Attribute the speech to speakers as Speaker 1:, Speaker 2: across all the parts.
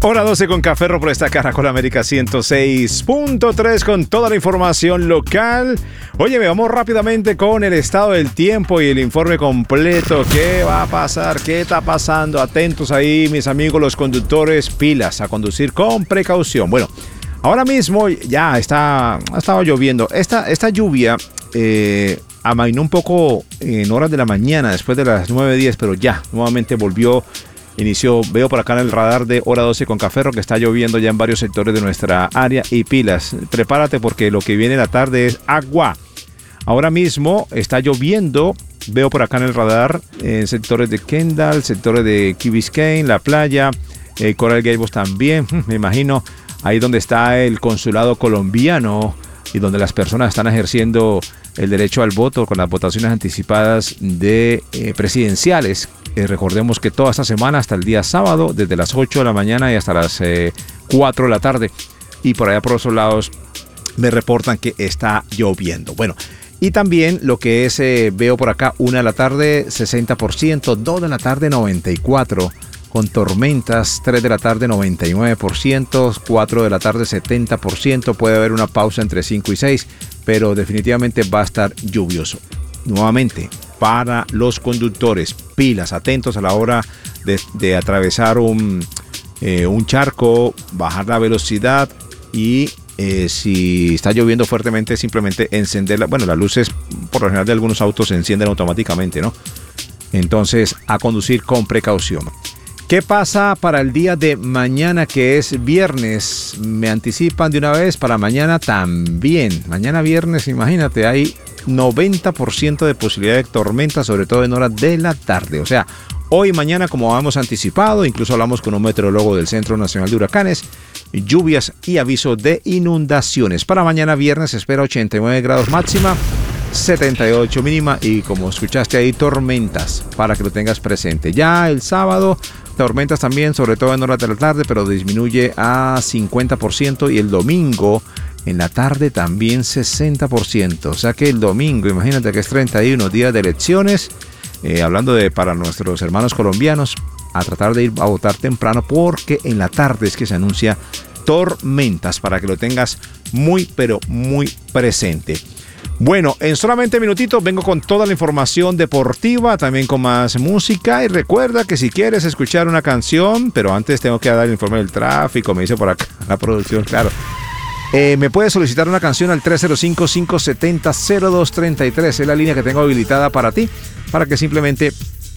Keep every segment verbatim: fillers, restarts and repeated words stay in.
Speaker 1: Hora doce con Café por esta Caracol América ciento seis punto tres con toda la información local. Oye, vamos rápidamente con el estado del tiempo y el informe completo. ¿Qué va a pasar? ¿Qué está pasando? Atentos ahí, mis amigos los conductores, pilas a conducir con precaución. Bueno, ahora mismo ya está, ha estado lloviendo. Esta, esta lluvia eh, amainó un poco en horas de la mañana, después de las nueve diez, pero ya nuevamente volvió. Inició, veo por acá en el radar de Hora doce con Café que está lloviendo ya en varios sectores de nuestra área y pilas. Prepárate porque lo que viene en la tarde es agua. Ahora mismo está lloviendo, veo por acá en el radar, en sectores de Kendall, sectores de Key Biscayne, la playa, eh, Coral Gables también, me imagino, ahí donde está el consulado colombiano y donde las personas están ejerciendo el derecho al voto con las votaciones anticipadas de eh, presidenciales. Eh, recordemos que toda esta semana hasta el día sábado, desde las ocho de la mañana y hasta las eh, cuatro de la tarde. Y por allá por otros lados me reportan que está lloviendo. Bueno, y también lo que es, eh, veo por acá, una de la tarde sesenta por ciento, dos de la tarde noventa y cuatro por ciento, con tormentas, tres de la tarde noventa y nueve por ciento, cuatro de la tarde setenta por ciento, puede haber una pausa entre cinco y seis, pero definitivamente va a estar lluvioso. Nuevamente, para los conductores, pilas, atentos a la hora de, de atravesar un, eh, un charco, bajar la velocidad y eh, si está lloviendo fuertemente, simplemente encender, la, bueno, las luces por lo general de algunos autos se encienden automáticamente, ¿no? Entonces, a conducir con precaución. ¿Qué pasa para el día de mañana, que es viernes? Me anticipan de una vez para mañana también. Mañana viernes, imagínate, hay noventa por ciento de posibilidad de tormenta, sobre todo en horas de la tarde. O sea, hoy y mañana, como hemos anticipado, incluso hablamos con un meteorólogo del Centro Nacional de Huracanes, lluvias y aviso de inundaciones. Para mañana viernes se espera ochenta y nueve grados máxima, setenta y ocho mínima y, como escuchaste ahí, tormentas para que lo tengas presente. Ya el sábado, tormentas también, sobre todo en horas de la tarde, pero disminuye a cincuenta por ciento, y el domingo en la tarde también sesenta por ciento. O sea que el domingo, imagínate que es treinta y uno, días de elecciones, eh, hablando de para nuestros hermanos colombianos, a tratar de ir a votar temprano, porque en la tarde es que se anuncia tormentas, para que lo tengas muy, pero muy presente. Bueno, en solamente minutitos vengo con toda la información deportiva, también con más música, y recuerda que si quieres escuchar una canción, pero antes tengo que dar el informe del tráfico, me dice por acá la producción, claro. Eh, me puedes solicitar una canción al tres cero cinco, cinco siete cero, cero dos tres tres, es la línea que tengo habilitada para ti, para que simplemente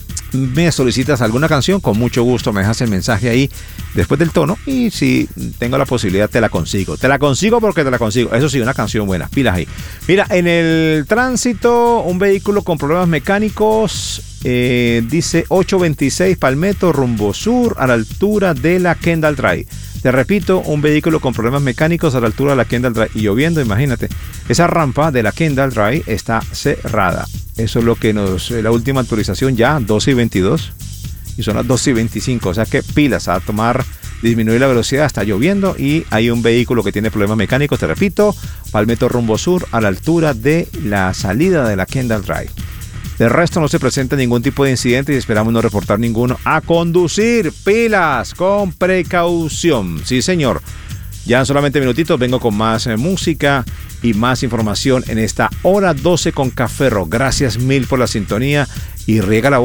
Speaker 1: me solicitas alguna canción, con mucho gusto me dejas el mensaje ahí después del tono, y si tengo la posibilidad te la consigo, te la consigo porque te la consigo, eso sí, una canción buena, pilas ahí. Mira, en el tránsito, un vehículo con problemas mecánicos, eh, dice ocho veintiséis Palmetto rumbo sur a la altura de la Kendall Drive. Te repito, un vehículo con problemas mecánicos a la altura de la Kendall Drive, y lloviendo, imagínate, esa rampa de la Kendall Drive está cerrada. Eso es lo que nos, la última actualización ya, doce y veintidós, y son las doce y veinticinco, o sea que pilas a tomar, disminuir la velocidad, está lloviendo y hay un vehículo que tiene problemas mecánicos, te repito, Palmetto rumbo sur a la altura de la salida de la Kendall Drive. De resto no se presenta ningún tipo de incidente y esperamos no reportar ninguno. A conducir, pilas, con precaución. Sí, señor. Ya en solamente minutitos vengo con más eh, música y más información en esta Hora doce con Café. Gracias mil por la sintonía y riega la